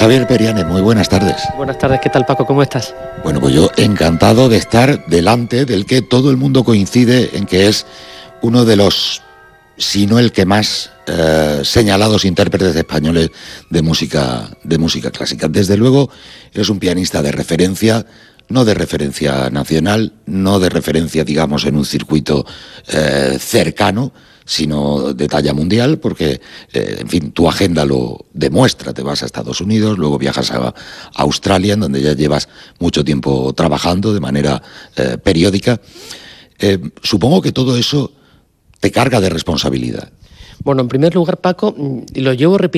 Javier Periane, muy buenas tardes. Buenas tardes, ¿qué tal, Paco? ¿Cómo estás? Bueno, pues yo encantado de estar delante del que todo el mundo coincide en que es uno de los, si no el que más señalados intérpretes españoles de música clásica. Desde luego, eres un pianista de referencia, no de referencia nacional, no de referencia, digamos, en un circuito cercano, sino de talla mundial, porque, en fin, tu agenda lo demuestra. Te vas a Estados Unidos, luego viajas a Australia, en donde ya llevas mucho tiempo trabajando de manera periódica. Supongo que todo eso te carga de responsabilidad. Bueno, en primer lugar, Paco, lo llevo repitiendo